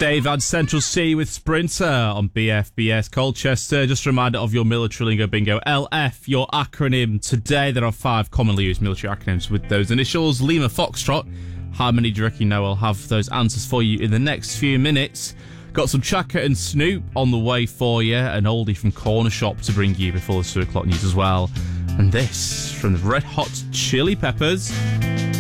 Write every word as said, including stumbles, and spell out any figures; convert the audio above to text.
Dave and Central C with Sprinter on B F B S Colchester. Just a reminder of your military lingo bingo. L F, your acronym today. There are five commonly used military acronyms with those initials. Lima Foxtrot. How many do you reckon you know? I'll have those answers for you in the next few minutes. Got some Chaka and Snoop on the way for you. An oldie from Corner Shop to bring you before the two o'clock news as well. And this from the Red Hot Chili Peppers.